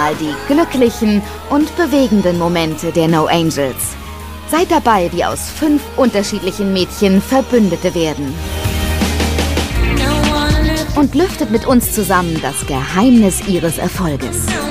die glücklichen und bewegenden Momente der No Angels. Seid dabei, wie aus 5 unterschiedlichen Mädchen Verbündete werden. Und lüftet mit uns zusammen das Geheimnis ihres Erfolges.